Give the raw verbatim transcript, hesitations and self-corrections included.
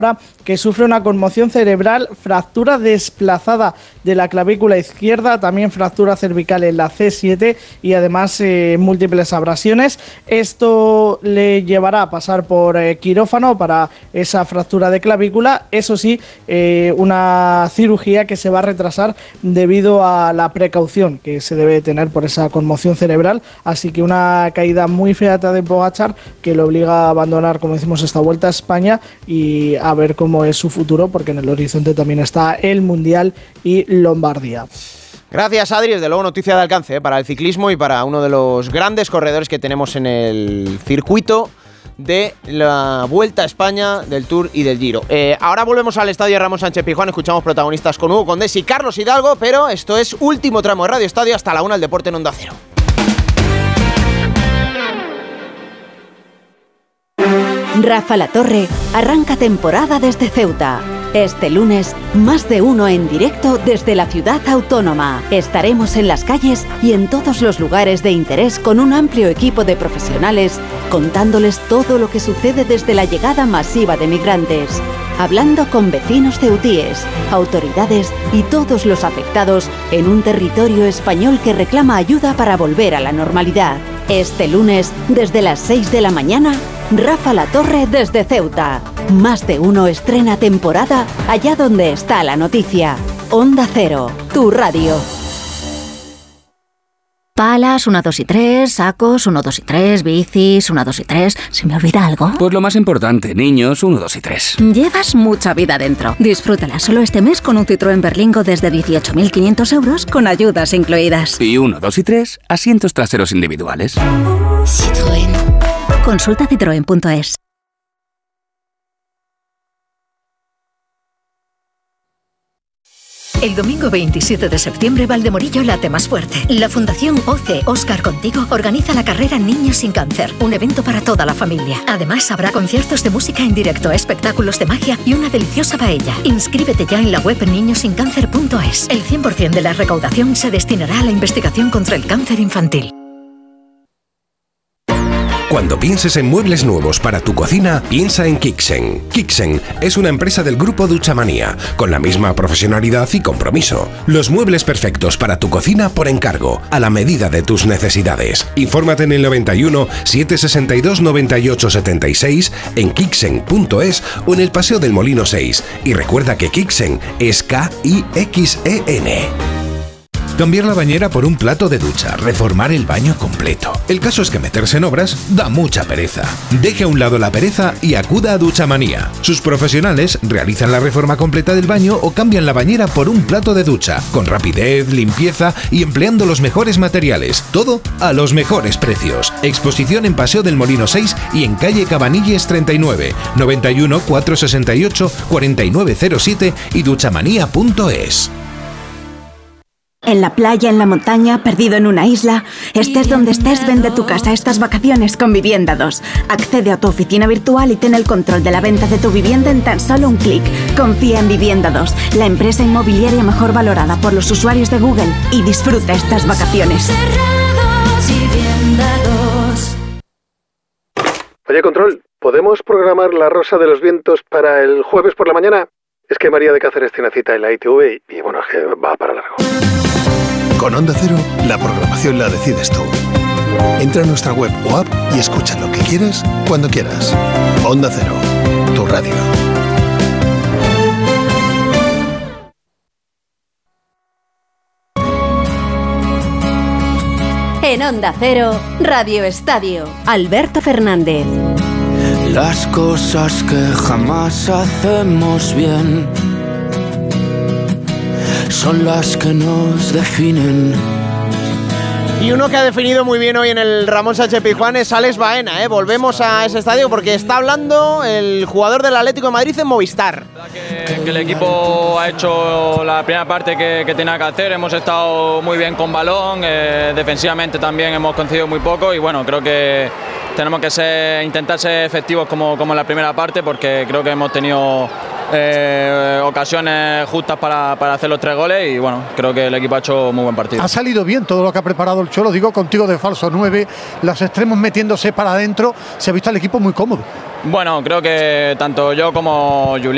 que sufre una conmoción cerebral, fractura desplazada de la clavícula izquierda, también fractura cervical en la C siete y además eh, múltiples abrasiones. Esto le llevará a pasar por eh, quirófano para esa fractura de clavícula. Eso sí, eh, una cirugía que se va a retrasar debido a la precaución que se debe tener por esa conmoción cerebral. Así que una caída muy fea de Pogačar que lo obliga a abandonar, como decimos, esta Vuelta a España y a ver cómo es su futuro, porque en el horizonte también está el Mundial y Lombardía. Gracias, Adri. Desde luego noticia de alcance ¿eh? para el ciclismo y para uno de los grandes corredores que tenemos en el circuito de la Vuelta a España, del Tour y del Giro. Eh, ahora volvemos al estadio Ramón Sánchez Pizjuán, escuchamos protagonistas con Hugo Condés y Carlos Hidalgo, pero esto es último tramo de Radio Estadio hasta la una, el deporte en Onda Cero. Rafa La Torre arranca temporada desde Ceuta. Este lunes, más de uno en directo desde la ciudad autónoma. Estaremos en las calles y en todos los lugares de interés con un amplio equipo de profesionales contándoles todo lo que sucede desde la llegada masiva de migrantes. Hablando con vecinos ceutíes, autoridades y todos los afectados en un territorio español que reclama ayuda para volver a la normalidad. Este lunes, desde las seis de la mañana, Rafa La Torre desde Ceuta. Más de uno estrena temporada allá donde está la noticia. Onda Cero, tu radio. Palas, uno, dos y tres, sacos, uno, dos y tres, bicis, uno, dos y tres. ¿Se me olvida algo? Pues lo más importante, niños, uno, dos y tres. Llevas mucha vida dentro. Disfrútala solo este mes con un Citroën Berlingo desde dieciocho mil quinientos euros con ayudas incluidas. Y uno, dos y tres, asientos traseros individuales. Citroën. Consulta citroen punto es. El domingo veintisiete de septiembre, Valdemorillo late más fuerte. La Fundación O C E Oscar Contigo organiza la carrera Niños sin Cáncer, un evento para toda la familia. Además, habrá conciertos de música en directo, espectáculos de magia y una deliciosa paella. Inscríbete ya en la web niños sin cáncer punto es. El cien por ciento de la recaudación se destinará a la investigación contra el cáncer infantil. Cuando pienses en muebles nuevos para tu cocina, piensa en Kixen. Kixen es una empresa del grupo Duchamanía, con la misma profesionalidad y compromiso. Los muebles perfectos para tu cocina por encargo, a la medida de tus necesidades. Infórmate en el noventa y uno, setecientos sesenta y dos, noventa y ocho, setenta y seis, en kixen punto es o en el Paseo del Molino seis. Y recuerda que Kixen es K I X E N. Cambiar la bañera por un plato de ducha, reformar el baño completo. El caso es que meterse en obras da mucha pereza. Deje a un lado la pereza y acuda a Duchamanía. Sus profesionales realizan la reforma completa del baño o cambian la bañera por un plato de ducha, con rapidez, limpieza y empleando los mejores materiales. Todo a los mejores precios. Exposición en Paseo del Molino seis y en calle Cabanilles treinta y nueve, noventa y uno, cuatrocientos sesenta y ocho, cuarenta y nueve cero siete y duchamanía punto es. En la playa, en la montaña, perdido en una isla, estés donde estés, vende tu casa estas vacaciones con Vivienda dos. Accede a tu oficina virtual y ten el control de la venta de tu vivienda en tan solo un clic. Confía en Vivienda dos, la empresa inmobiliaria mejor valorada por los usuarios de Google, y disfruta estas vacaciones. Oye, Control, ¿podemos programar La Rosa de los Vientos para el jueves por la mañana? Es que María de Cáceres tiene cita en la I T V y, y bueno, es que va para largo. Con Onda Cero, la programación la decides tú. Entra a nuestra web o app y escucha lo que quieras, cuando quieras. Onda Cero, tu radio. En Onda Cero, Radio Estadio. Alberto Fernández. Las cosas que jamás hacemos bien son las que nos definen. Y uno que ha definido muy bien hoy en el Ramón Sánchez Pizjuán es Alex Baena, ¿eh? Volvemos a ese estadio porque está hablando el jugador del Atlético de Madrid en Movistar. Que, que el equipo ha hecho la primera parte que, que tenía que hacer, hemos estado muy bien con balón, eh, defensivamente también hemos concedido muy poco y bueno, creo que tenemos que ser, intentar ser efectivos como, como en la primera parte porque creo que hemos tenido eh, ocasiones justas para, para hacer los tres goles y bueno, creo que el equipo ha hecho muy buen partido. Ha salido bien todo lo que ha preparado el Cholo, digo contigo de falso nueve, los extremos metiéndose para adentro, se ha visto al equipo muy cómodo. Bueno, creo que tanto yo como Julián